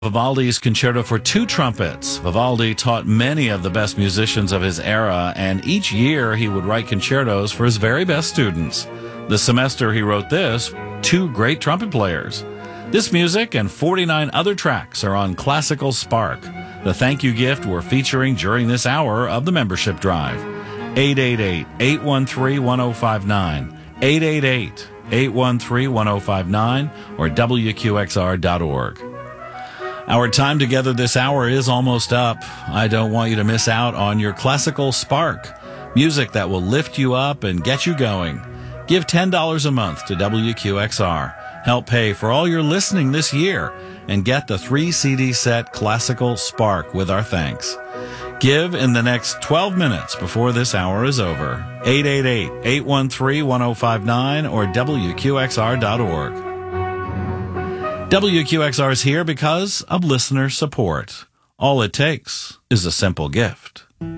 Vivaldi's Concerto for Two Trumpets. Vivaldi taught many of the best musicians of his era, and each year he would write concertos for his very best students. This semester he wrote this, two great trumpet players. This music and 49 other tracks are on Classical Spark, the thank you gift we're featuring during this hour of the membership drive. 888-813-1059, 888-813-1059, or WQXR.org. Our time together this hour is almost up. I don't want you to miss out on your Classical Spark, music that will lift you up and get you going. Give $10 a month to WQXR. Help pay for all your listening this year and get the 3-CD set Classical Spark with our thanks. Give in the next 12 minutes before this hour is over. 888-813-1059 or WQXR.org. WQXR is here because of listener support. All it takes is a simple gift.